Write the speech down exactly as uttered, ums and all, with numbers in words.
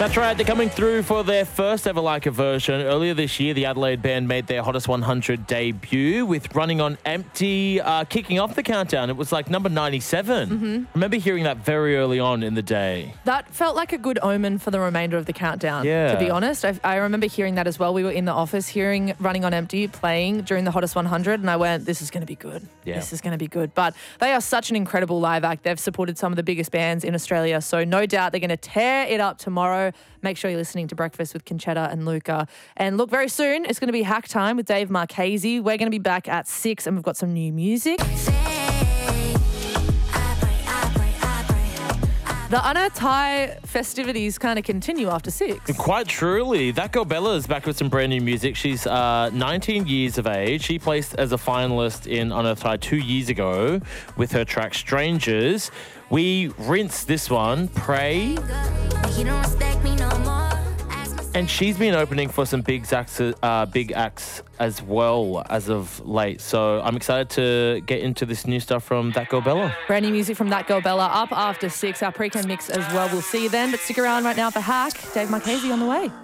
That's right, they're coming through for their first ever Leica version. Earlier this year, the Adelaide band made their Hottest one hundred debut with Running on Empty, uh, kicking off the countdown. It was like number ninety-seven. Mm-hmm. I remember hearing that very early on in the day. That felt like a good omen for the remainder of the countdown, Yeah. to be honest. I, I remember hearing that as well. We were in the office hearing Running on Empty playing during the Hottest one hundred, and I went, this is going to be good. Yeah. This is going to be good. But they are such an incredible live act. They've supported some of the biggest bands in Australia, so no doubt they're going to tear it up tomorrow. Make sure you're listening to Breakfast with Conchetta and Luca. And look, very soon, it's going to be Hack Time with Dave Marchese. We're going to be back at six, and we've got some new music. The Unearthed High festivities kind of continue after six. Quite truly. That girl Bella is back with some brand new music. She's uh, nineteen years of age. She placed as a finalist in Unearthed High two years ago with her track Strangers. We rinsed this one, Pray. And she's been opening for some big acts, uh, big acts as well as of late. So I'm excited to get into this new stuff from That Girl Bella. Brand new music from That Girl Bella up after six. Our pre-cam mix as well. We'll see you then. But stick around right now for Hack. Dave Marchese on the way.